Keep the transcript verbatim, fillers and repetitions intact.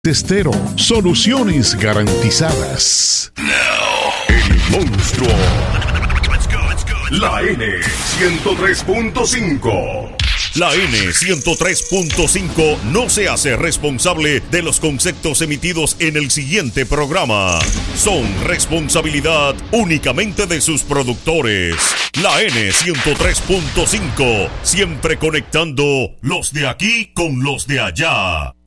Testero, soluciones garantizadas. El monstruo. La N ciento tres punto cinco. La N ciento tres punto cinco no se hace responsable de los conceptos emitidos en el siguiente programa. Son responsabilidad únicamente de sus productores. La N ciento tres punto cinco, siempre conectando los de aquí con los de allá.